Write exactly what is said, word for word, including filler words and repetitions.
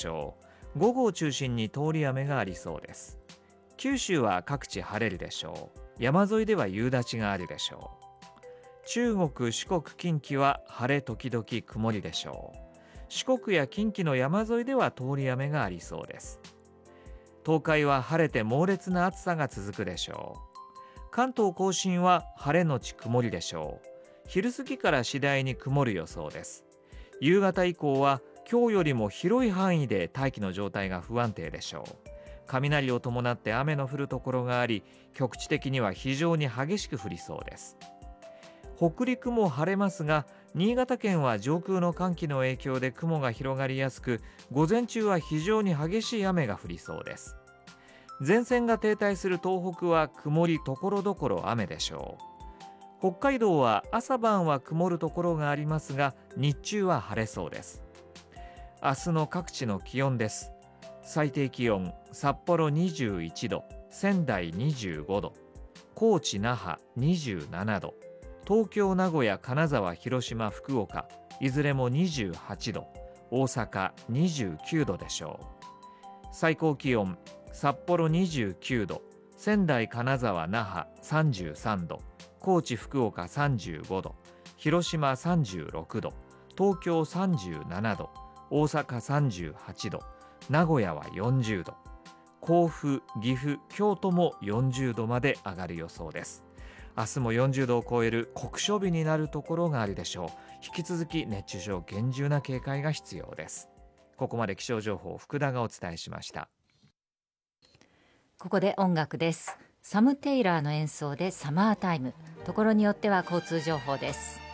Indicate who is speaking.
Speaker 1: しょう。午後を中心に通り雨がありそうです。九州は各地晴れるでしょう。山沿いでは夕立があるでしょう。中国、四国、近畿は晴れ時々曇りでしょう。四国や近畿の山沿いでは通り雨がありそうです。東海は晴れて猛烈な暑さが続くでしょう。関東甲信は晴れのち曇りでしょう。昼過ぎから次第に曇る予想です。夕方以降は今日よりも広い範囲で大気の状態が不安定でしょう。雷を伴って雨の降るところがあり、局地的には非常に激しく降りそうです。北陸も晴れますが、新潟県は上空の寒気の影響で雲が広がりやすく、午前中は非常に激しい雨が降りそうです。前線が停滞する東北は曇りところどころ雨でしょう。北海道は朝晩は曇るところがありますが、日中は晴れそうです。明日の各地の気温です。最低気温、札幌にじゅういちど、仙台にじゅうごど、高知那覇にじゅうななど、東京、名古屋、金沢、広島、福岡、いずれもにじゅうはちど、大阪にじゅうきゅうどでしょう。最高気温、札幌にじゅうきゅうど、仙台、金沢、那覇さんじゅうさんど、高知、福岡さんじゅうごど、広島さんじゅうろくど、東京さんじゅうななど、大阪さんじゅうはちど、名古屋はよんじゅうど、甲府、岐阜、京都もよんじゅうどまで上がる予想です。明日もよんじゅうどを超える酷暑日になるところがあるでしょう。引き続き熱中症厳重な警戒が必要です。ここまで気象情報、福田がお伝えしました。
Speaker 2: ここで音楽です。サム・テイラーの演奏でサマータイム。ところによっては交通情報です。